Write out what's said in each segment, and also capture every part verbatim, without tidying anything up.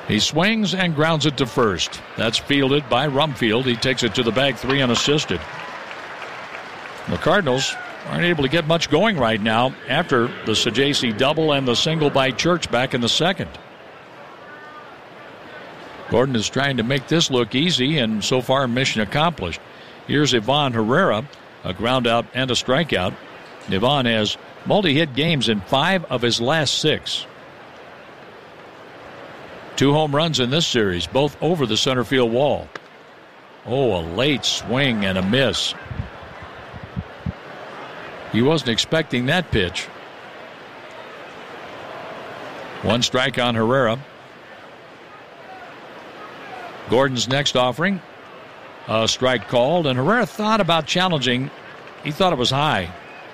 He swings and grounds it to first. That's fielded by Rumfield. He takes it to the bag, three unassisted. The Cardinals aren't able to get much going right now after the Sajaci double and the single by Church back in the second. Gordon is trying to make this look easy, and so far mission accomplished. Here's Ivan Herrera, a ground out and a strikeout. Ivan has multi-hit games in five of his last six. Two home runs in this series, both over the center field wall. Oh, a late swing and a miss. He wasn't expecting that pitch. One strike on Herrera. Gordon's next offering, a strike called, and Herrera thought about challenging. He thought it was high.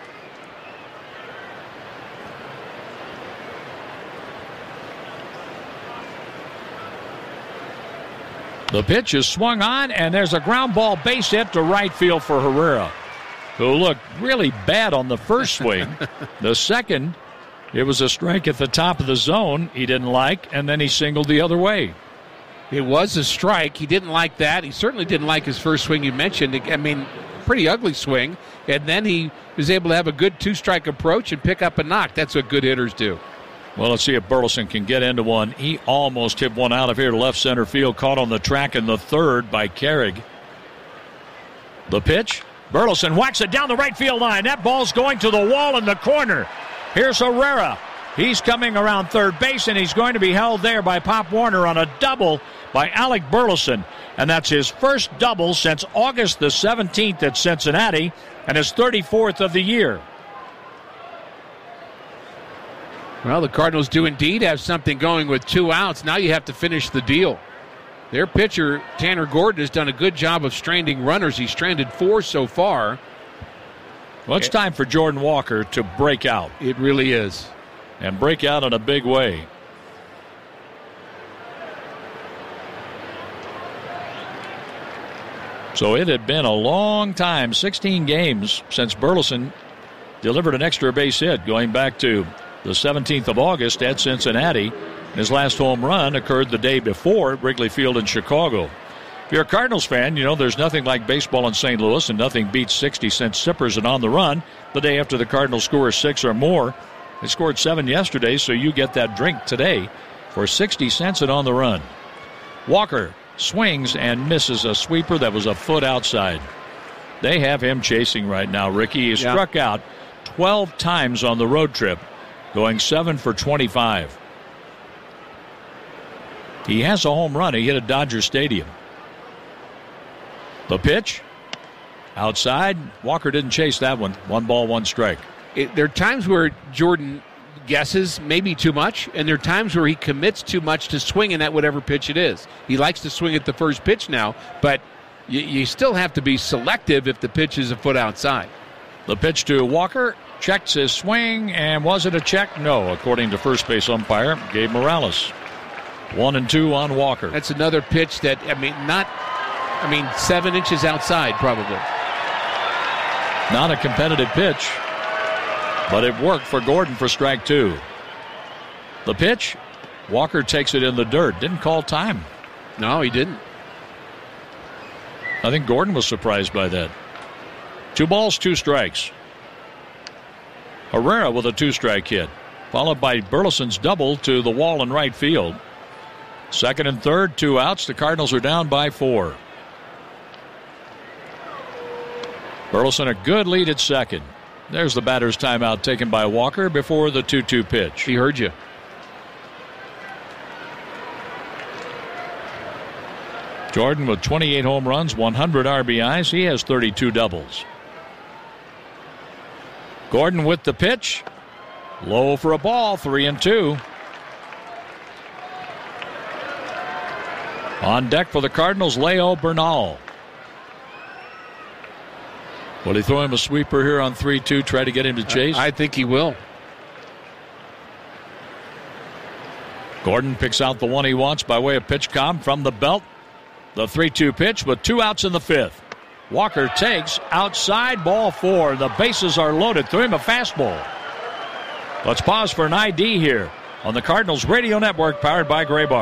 The pitch is swung on, and there's a ground ball base hit to right field for Herrera, who looked really bad on the first swing. The second, it was a strike at the top of the zone he didn't like, and then he singled the other way. It was a strike. He didn't like that. He certainly didn't like his first swing you mentioned. I mean, pretty ugly swing. And then he was able to have a good two-strike approach and pick up a knock. That's what good hitters do. Well, let's see if Burleson can get into one. He almost hit one out of here to left center field, caught on the track in the third by Carrig. The pitch. Burleson whacks it down the right field line. That ball's going to the wall in the corner. Here's Herrera. He's coming around third base, and he's going to be held there by Pop Warner on a double by Alec Burleson. And that's his first double since August the seventeenth at Cincinnati, and his thirty-fourth of the year. Well, the Cardinals do indeed have something going with two outs. Now you have to finish the deal. Their pitcher, Tanner Gordon, has done a good job of stranding runners. He's stranded four so far. Well, it's time for Jordan Walker to break out. It really is. And break out in a big way. So it had been a long time, sixteen games, since Burleson delivered an extra base hit, going back to the seventeenth of August at Cincinnati. His last home run occurred the day before at Wrigley Field in Chicago. If you're a Cardinals fan, you know there's nothing like baseball in Saint Louis, and nothing beats sixty cent sippers and on the run the day after the Cardinals score six or more. They scored seven yesterday, so you get that drink today for sixty cents and on the run. Walker swings and misses a sweeper that was a foot outside. They have him chasing right now, Ricky. He yeah. struck out twelve times on the road trip, going seven for twenty-five. He has a home run. He hit at Dodger Stadium. The pitch. Outside. Walker didn't chase that one. One ball, one strike. It, there are times where Jordan guesses maybe too much, and there are times where he commits too much to swinging at whatever pitch it is. He likes to swing at the first pitch now, but you, you still have to be selective if the pitch is a foot outside. The pitch to Walker. Checks his swing, and was it a check? No, according to first base umpire Gabe Morales. One and two on Walker. That's another pitch that, I mean, not, I mean, seven inches outside probably. Not a competitive pitch, but it worked for Gordon for strike two. The pitch, Walker takes it in the dirt. Didn't call time. No, he didn't. I think Gordon was surprised by that. Two balls, two strikes. Herrera with a two-strike hit, followed by Burleson's double to the wall in right field. Second and third, two outs. The Cardinals are down by four. Burleson a good lead at second. There's the batter's timeout taken by Walker before the two two pitch. He heard you. Jordan with twenty-eight home runs, one hundred R B Is. He has thirty-two doubles. Gordon with the pitch. Low for a ball, three and two. On deck for the Cardinals, Leo Bernal. Will he throw him a sweeper here on three two, try to get him to chase? I think he will. Gordon picks out the one he wants by way of pitch comp from the belt. The three two pitch with two outs in the fifth. Walker takes outside, ball four. The bases are loaded. Threw him a fastball. Let's pause for an I D here on the Cardinals Radio Network, powered by Graybar.